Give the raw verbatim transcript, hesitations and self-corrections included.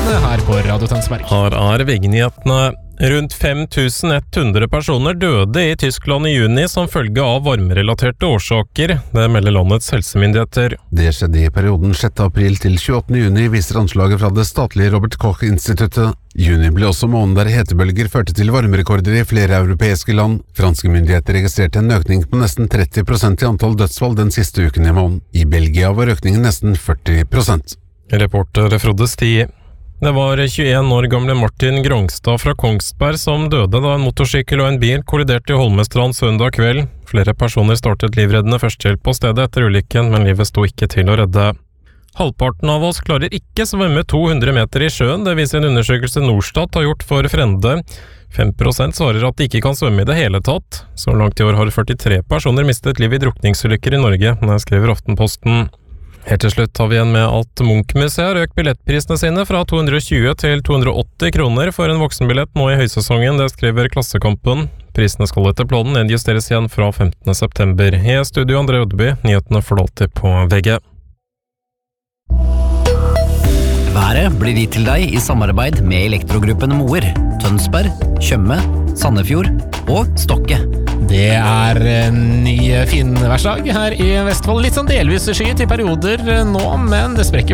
her på Radio Tønsberg. Her er V G-nyhetene. Rundt fem tusen ett hundre personer døde i Tyskland i juni som følge av varmerelaterte årsaker. Det melder landets helsemyndigheter. Det skjedde i perioden sjette april til tjueåttende juni, viser anslaget fra det statlige Robert Koch-instituttet. Juni ble også måneden der hetebølger førte til varmerekorder i flere europeiske land. Franske myndigheter registrerte en økning på nesten tretti prosent i antall dødsfall den siste uken i måneden. I Belgia var økningen nesten førti prosent. Reporter Frode Sti. Det var tjueen år gamle Martin Grongstad fra Kongsberg som døde da en motorsykkel og en bil kolliderte i Holmestrand søndag kveld. Flere personer startet livreddende førstehjelp på stedet etter ulykken, men livet sto ikke til å redde. Halvparten av oss klarer ikke svømme to hundre meter i sjøen, det viser en undersøkelse Norstat har gjort for Frende. fem prosent svarer at de ikke kan svømme i det hele tatt. Så langt i år har førtitre personer mistet liv i drukningsulykker i Norge, det skriver Aftenposten. Helt til slutt har vi igjen med at Munch-museet har økt billettprisene sine fra to hundre og tjue til to hundre og åtti kroner for en voksenbillett nå i høysesongen, det skriver Klassekampen. Prisene skal etter planen nedjusteres igjen fra femtende september. I studio André Ødeby, nyhetene får du alltid på V G. Været blir gitt til deg i samarbeid med Elektrogruppen Moer, Tønsberg, Tjøme, Sandefjord og Stokke. Det er en ny fin værsdag her i Vestfold. Litt sånn delvis skyet i perioder nå, men det sprekker